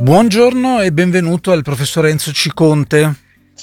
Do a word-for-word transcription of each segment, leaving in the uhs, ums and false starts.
Buongiorno e benvenuto al professor Enzo Ciconte.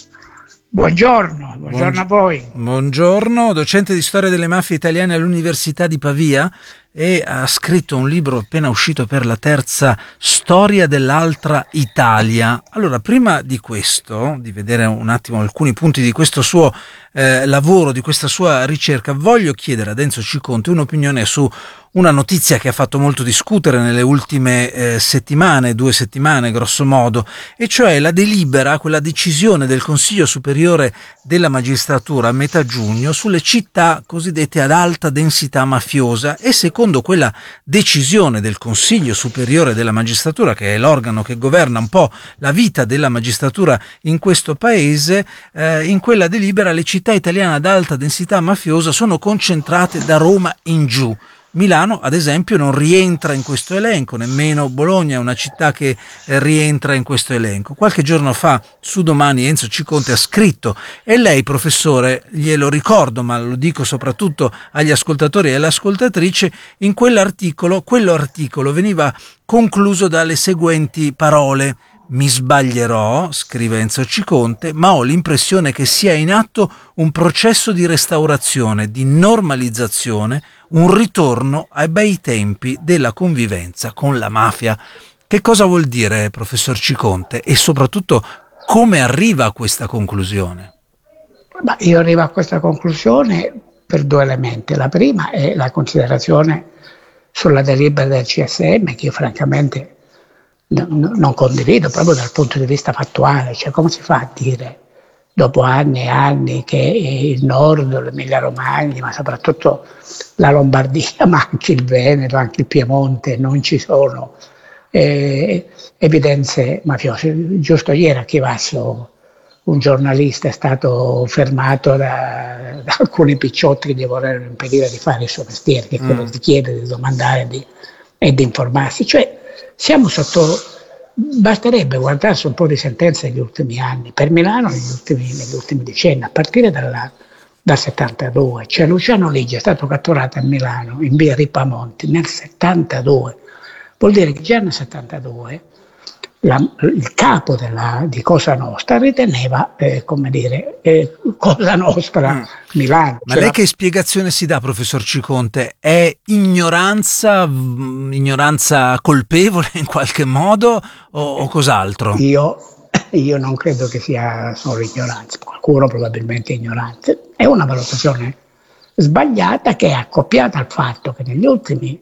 Buongiorno, buongiorno a voi. Buongiorno, docente di storia delle mafie italiane all'Università di Pavia, e ha scritto un libro appena uscito per la Terza, Storia dell'altra Italia. Allora, prima di questo, di vedere un attimo alcuni punti di questo suo eh, lavoro, di questa sua ricerca, voglio chiedere ad Enzo Ciconte un'opinione su una notizia che ha fatto molto discutere nelle ultime eh, settimane, due settimane grosso modo, e cioè la delibera, quella decisione del Consiglio Superiore della Magistratura a metà giugno sulle città cosiddette ad alta densità mafiosa. E secondo quella decisione del Consiglio Superiore della Magistratura, che è l'organo che governa un po' la vita della magistratura in questo paese, eh, in quella delibera le città italiane ad alta densità mafiosa sono concentrate da Roma in giù. Milano, ad esempio, non rientra in questo elenco, nemmeno Bologna è una città che eh, rientra in questo elenco. Qualche giorno fa su Domani Enzo Ciconte ha scritto, e lei, professore, glielo ricordo, ma lo dico soprattutto agli ascoltatori e alle ascoltatrici, in quell'articolo, quell'articolo veniva concluso dalle seguenti parole: mi sbaglierò, scrive Enzo Ciconte, ma ho l'impressione che sia in atto un processo di restaurazione, di normalizzazione, un ritorno ai bei tempi della convivenza con la mafia. Che cosa vuol dire, professor Ciconte? E soprattutto, come arriva a questa conclusione? Ma io arrivo a questa conclusione per due elementi. La prima è la considerazione sulla delibera del C S M, che io francamente non condivido proprio dal punto di vista fattuale. Cioè, come si fa a dire dopo anni e anni che il nord, l'Emilia Romagna, ma soprattutto la Lombardia, ma anche il Veneto, anche il Piemonte, non ci sono eh, evidenze mafiose? Giusto ieri a Chivasso un giornalista è stato fermato da, da alcuni picciotti che gli vorrebbero impedire di fare il suo mestiere, che è quello mm. di chiedere, di domandare di, e di informarsi. Cioè, siamo sotto, basterebbe guardarsi un po' di sentenze negli ultimi anni, per Milano negli ultimi, negli ultimi decenni, a partire dalla, dal settantadue. Cioè Luciano Ligi è stato catturato a Milano in via Ripamonti nel settantadue, vuol dire che già nel settantadue la, il capo della, di Cosa Nostra riteneva, eh, come dire, eh, Cosa Nostra mm. Milano. Ma cioè, lei che spiegazione si dà, professor Ciconte? È ignoranza, ignoranza colpevole in qualche modo o, o cos'altro? Io, io non credo che sia solo ignoranza, qualcuno probabilmente ignorante. È una valutazione sbagliata che è accoppiata al fatto che negli ultimi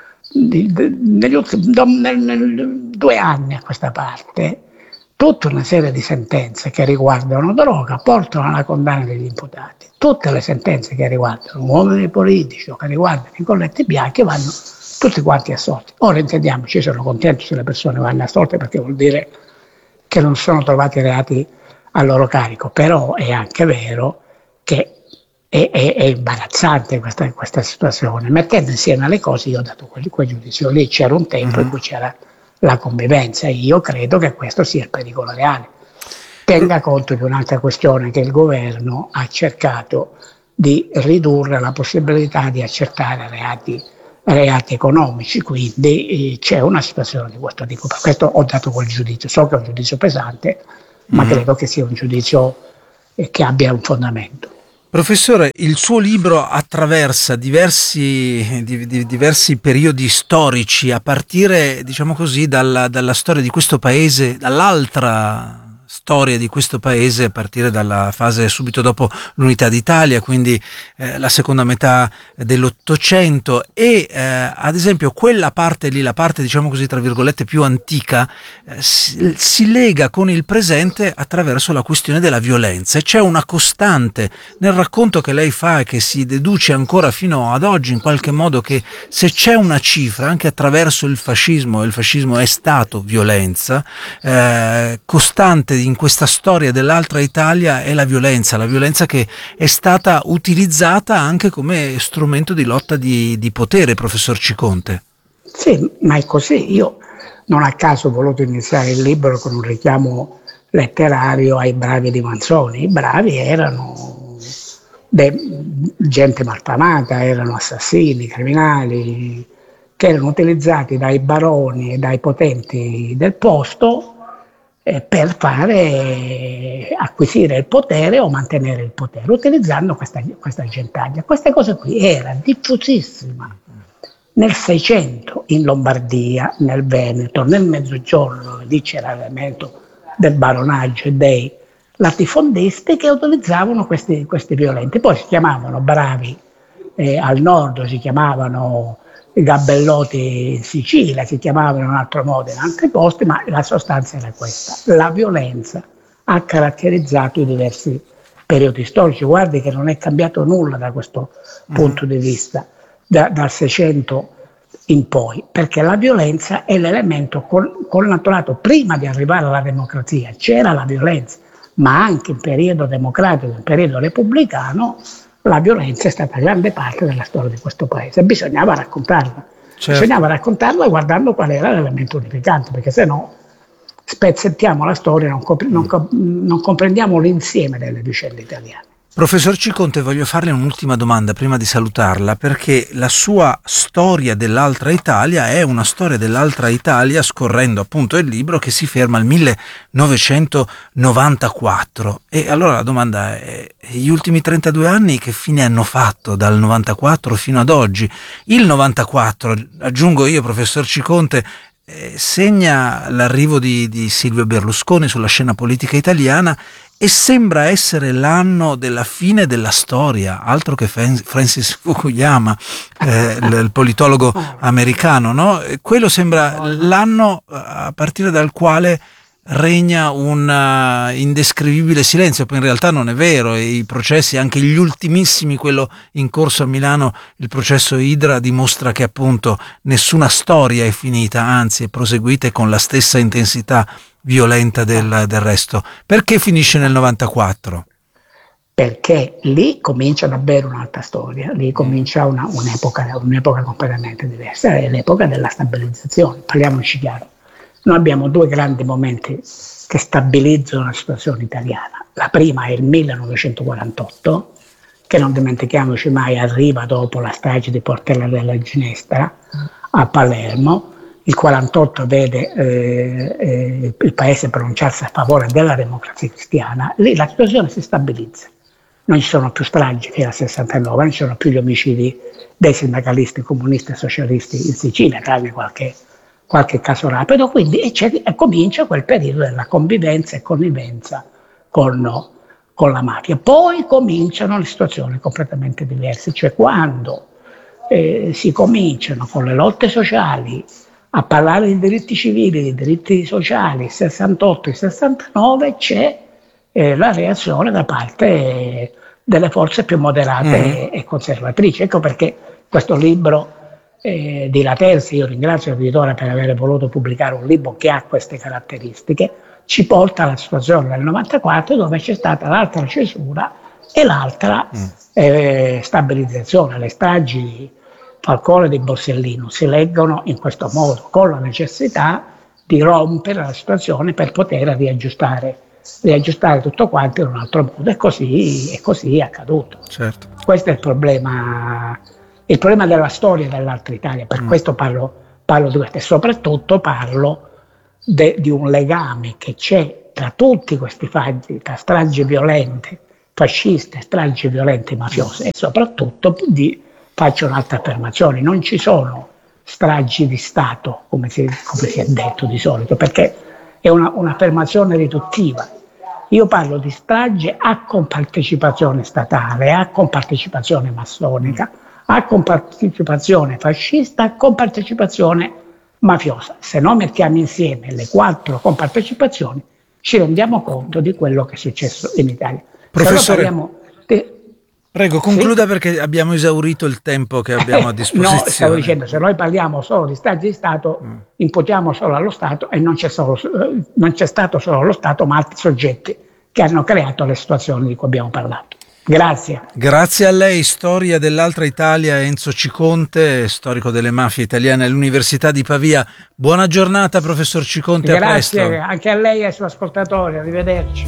negli ultimi nel, nel, due anni a questa parte tutta una serie di sentenze che riguardano droga portano alla condanna degli imputati. Tutte le sentenze che riguardano uomini politici o che riguardano i colletti bianchi vanno tutti quanti assolti. Ora intendiamoci, sono contento se le persone vanno assolte, perché vuol dire che non sono trovati reati a loro carico, però è anche vero che È, è, è imbarazzante questa, questa situazione. Mettendo insieme le cose, io ho dato quel, quel giudizio lì. C'era un tempo uh-huh. in cui c'era la convivenza, e io credo che questo sia il pericolo reale. Tenga conto di un'altra questione, che il governo ha cercato di ridurre la possibilità di accertare reati, reati economici, quindi eh, c'è una situazione di questo tipo. Per questo ho dato quel giudizio. So che è un giudizio pesante, ma uh-huh. credo che sia un giudizio eh, che abbia un fondamento. Professore, il suo libro attraversa diversi, di, di, diversi periodi storici, a partire, diciamo così, dalla, dalla storia di questo paese, dall'altra storia di questo paese, a partire dalla fase subito dopo l'Unità d'Italia, quindi eh, la seconda metà dell'Ottocento, e eh, ad esempio quella parte lì, la parte diciamo così tra virgolette più antica, eh, si, si lega con il presente attraverso la questione della violenza, e c'è una costante nel racconto che lei fa e che si deduce ancora fino ad oggi in qualche modo, che se c'è una cifra anche attraverso il fascismo, e il fascismo è stato violenza, eh, costante in questa storia dell'altra Italia è la violenza, la violenza che è stata utilizzata anche come strumento di lotta di, di potere, professor Ciconte. Sì, ma è così. Io non a caso ho voluto iniziare il libro con un richiamo letterario ai bravi di Manzoni. I bravi erano de- gente malfamata, erano assassini, criminali, che erano utilizzati dai baroni e dai potenti del posto eh, per fare acquisire il potere o mantenere il potere, utilizzando questa, questa gentaglia. Queste cose qui era diffusissima nel Seicento in Lombardia, nel Veneto, nel Mezzogiorno, dove lì c'era l'elemento del baronaggio e dei latifondisti che utilizzavano questi, questi violenti. Poi si chiamavano bravi eh, al nord, si chiamavano i gabellotti in Sicilia, si chiamavano in un altro modo in altri posti, ma la sostanza era questa. La violenza ha caratterizzato i diversi periodi storici. Guardi che non è cambiato nulla da questo mm. punto di vista, da, dal Seicento in poi, perché la violenza è l'elemento col, connaturato. Prima di arrivare alla democrazia c'era la violenza, ma anche in periodo democratico, in periodo repubblicano, la violenza è stata grande parte della storia di questo paese. Bisognava raccontarla, certo. bisognava raccontarla guardando qual era l'elemento unificante, perché se no spezzettiamo la storia e non, comp- non, comp- non comprendiamo l'insieme delle vicende italiane. Professor Ciconte, voglio farle un'ultima domanda prima di salutarla, perché la sua storia dell'altra Italia è una storia dell'altra Italia, scorrendo appunto il libro, che si ferma al millenovecentonovantaquattro. E allora la domanda è: gli ultimi trentadue anni che fine hanno fatto dal novantaquattro fino ad oggi? Il novantaquattro, aggiungo io, professor Ciconte, eh, segna l'arrivo di, di Silvio Berlusconi sulla scena politica italiana e sembra essere l'anno della fine della storia, altro che Francis Fukuyama, eh, il politologo americano, no? Quello sembra l'anno a partire dal quale regna un uh, indescrivibile silenzio. Poi in realtà non è vero, e i processi, anche gli ultimissimi, quello in corso a Milano, il processo Idra, dimostra che appunto nessuna storia è finita, anzi è proseguita con la stessa intensità violenta del, del resto. Perché finisce nel novantaquattro? Perché lì comincia davvero un'altra storia, lì comincia una, un'epoca, un'epoca completamente diversa, è l'epoca della stabilizzazione. Parliamoci chiaro, noi abbiamo due grandi momenti che stabilizzano la situazione italiana. La prima è il millenovecentoquarantotto, che non dimentichiamoci mai arriva dopo la strage di Portella della Ginestra a Palermo. Il quarantotto vede eh, eh, il paese pronunciarsi a favore della democrazia cristiana. Lì la situazione si stabilizza. Non ci sono più stragi fino al sessantanove, non ci sono più gli omicidi dei sindacalisti, comunisti e socialisti in Sicilia, tranne qualche, qualche caso rapido. Quindi e e comincia quel periodo della convivenza e connivenza con, con la mafia. Poi cominciano le situazioni completamente diverse, cioè quando eh, si cominciano con le lotte sociali a parlare di diritti civili, di diritti sociali, il sessantotto e il sessantanove, c'è eh, la reazione da parte eh, delle forze più moderate mm. e, e conservatrici. Ecco perché questo libro eh, di Laterzi, io ringrazio l'editore per aver voluto pubblicare un libro che ha queste caratteristiche, ci porta alla situazione del novantaquattro, dove c'è stata l'altra cesura e l'altra mm. eh, stabilizzazione. Le stragi di Falcone e di Borsellino si leggono in questo modo, con la necessità di rompere la situazione per poter riaggiustare, riaggiustare tutto quanto in un altro modo, e così, e così è accaduto. Certo. Questo è il problema, il problema della storia dell'altra Italia, per mm. questo parlo, parlo di questo, e soprattutto parlo de, di un legame che c'è tra tutti questi fatti, tra stragi violente, fasciste, stragi violente mafiose, e soprattutto di faccio un'altra affermazione: non ci sono stragi di Stato, come si, come si è detto di solito, perché è una, un'affermazione riduttiva. Io parlo di strage a compartecipazione statale, a compartecipazione massonica, a compartecipazione fascista, a compartecipazione mafiosa. Se non mettiamo insieme le quattro compartecipazioni, ci rendiamo conto di quello che è successo in Italia. Professore, di, prego, concluda, sì? Perché abbiamo esaurito il tempo che abbiamo a disposizione. No, stavo dicendo, se noi parliamo solo di stragi di Stato, mm. imputiamo solo allo Stato, e non c'è, solo, non c'è stato solo lo Stato, ma altri soggetti che hanno creato le situazioni di cui abbiamo parlato. Grazie. Grazie a lei. Storia dell'altra Italia, Enzo Ciconte, storico delle mafie italiane all'Università di Pavia. Buona giornata, professor Ciconte. Grazie, a presto. Anche a lei e ai suoi ascoltatori. Arrivederci.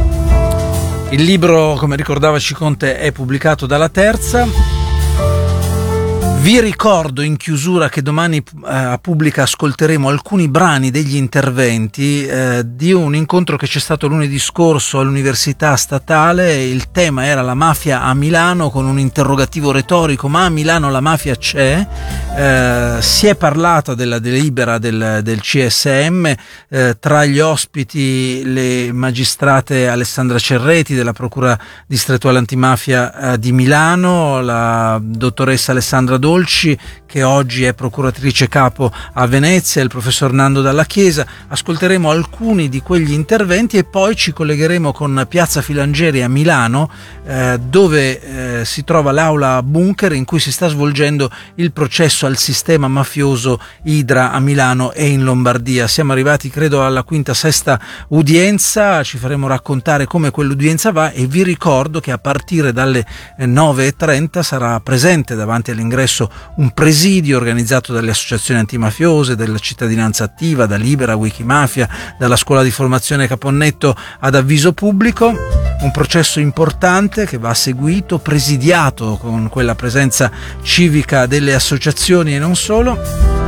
Il libro, come ricordava Ciconte, è pubblicato dalla Terza. Vi ricordo in chiusura che domani eh, a Pubblica ascolteremo alcuni brani degli interventi eh, di un incontro che c'è stato lunedì scorso all'Università Statale. Il tema era la mafia a Milano, con un interrogativo retorico: ma a Milano la mafia c'è? Eh, si è parlato della delibera del, del C S M, eh, tra gli ospiti le magistrate Alessandra Cerreti della Procura Distrettuale Antimafia eh, di Milano, la dottoressa Alessandra Dolci, che oggi è procuratrice capo a Venezia, il professor Nando Dalla Chiesa. Ascolteremo alcuni di quegli interventi e poi ci collegheremo con Piazza Filangieri a Milano, eh, dove eh, si trova l'aula bunker in cui si sta svolgendo il processo al sistema mafioso Idra a Milano e in Lombardia. Siamo arrivati credo alla quinta sesta udienza, ci faremo raccontare come quell'udienza va e vi ricordo che a partire dalle nove e trenta sarà presente davanti all'ingresso un presidio organizzato dalle associazioni antimafiose, della cittadinanza attiva, da Libera, Wikimafia, dalla scuola di formazione Caponnetto ad Avviso Pubblico. Un processo importante che va seguito, presidiato con quella presenza civica delle associazioni e non solo.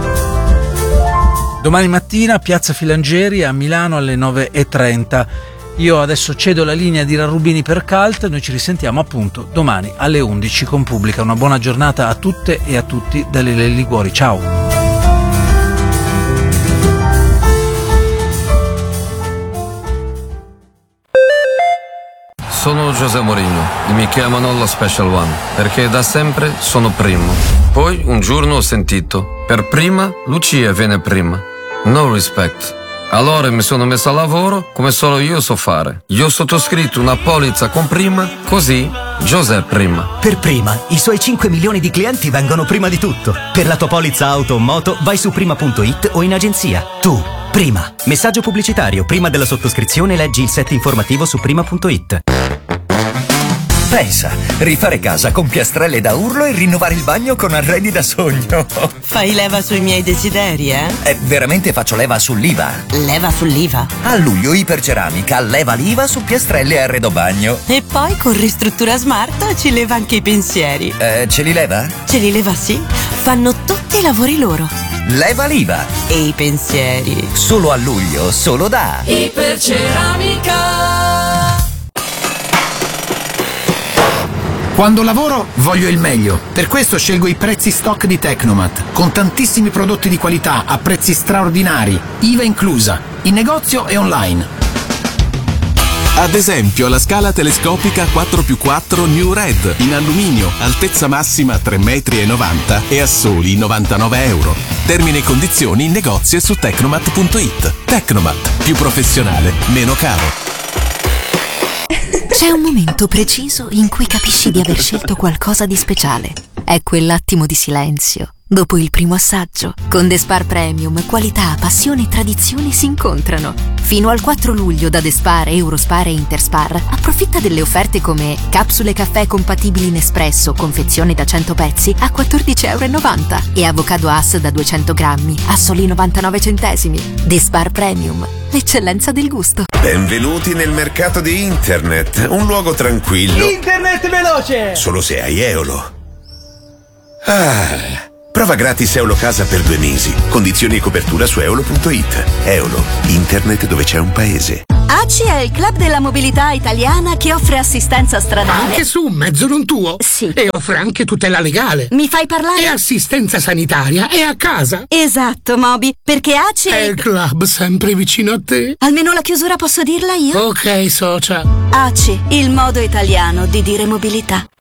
Domani mattina Piazza Filangieri a Milano alle nove e trenta. Io adesso cedo la linea di Rubini per Cult, noi ci risentiamo appunto domani alle undici con Pubblica. Una buona giornata a tutte e a tutti da Lele Liguori, ciao! Sono José Mourinho e mi chiamano lo Special One perché da sempre sono primo. Poi un giorno ho sentito: per prima Lucia viene prima. No respect. Allora mi sono messo a lavoro come solo io so fare. Io ho sottoscritto una polizza con Prima, così José Prima. Per Prima, i suoi cinque milioni di clienti vengono prima di tutto. Per la tua polizza auto o moto vai su prima punto it o in agenzia. Tu, Prima. Messaggio pubblicitario. Prima della sottoscrizione leggi il set informativo su prima punto it. Pensa, rifare casa con piastrelle da urlo e rinnovare il bagno con arredi da sogno. Fai leva sui miei desideri, eh? E veramente faccio leva sull'I V A. Leva sull'I V A? A luglio Iperceramica leva l'I V A su piastrelle e arredo bagno. E poi con Ristruttura Smart ci leva anche i pensieri. Eh, ce li leva? Ce li leva, sì. Fanno tutti i lavori loro. Leva l'I V A. E i pensieri. Solo a luglio, solo da Iperceramica. Quando lavoro voglio il meglio, per questo scelgo i prezzi stock di Tecnomat, con tantissimi prodotti di qualità a prezzi straordinari, I V A inclusa, in negozio e online. Ad esempio la scala telescopica quattro più quattro New Red in alluminio, altezza massima tre virgola novanta metri e a soli novantanove euro. Termini e condizioni in negozio e su tecnomat punto it. Tecnomat, più professionale, meno caro. C'è un momento preciso in cui capisci di aver scelto qualcosa di speciale. È quell'attimo di silenzio dopo il primo assaggio. Con The Spar Premium, qualità, passione e tradizione si incontrano. Fino al quattro luglio da The Spar, Eurospar e Interspar approfitta delle offerte come capsule caffè compatibili in espresso, confezione da cento pezzi a quattordici e novanta euro e avocado Hass da duecento grammi a soli novantanove centesimi. The Spar Premium, l'eccellenza del gusto. Benvenuti nel mercato di internet, un luogo tranquillo. Internet veloce! Solo se hai Eolo. Ah, prova gratis Eolo Casa per due mesi. Condizioni e copertura su eolo punto it. Eolo, internet dove c'è un paese. A C I è il club della mobilità italiana che offre assistenza stradale. Anche su un mezzo non tuo? Sì. E offre anche tutela legale. Mi fai parlare? E assistenza sanitaria è a casa. Esatto, Moby, perché A C I è il club sempre vicino a te. Almeno la chiusura posso dirla io? Ok, socia. A C I, il modo italiano di dire mobilità.